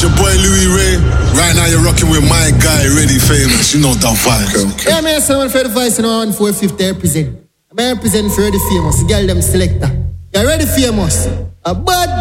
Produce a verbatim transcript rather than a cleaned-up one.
your boy Louis Ray. Right now you're rocking with my guy, Ready Famous. You know that vibe. Okay, okay. Yeah, man, someone for the voice in one four fifty represent. I'm representing for Ready Famous, the girl them selector. You're Ready Famous. A bad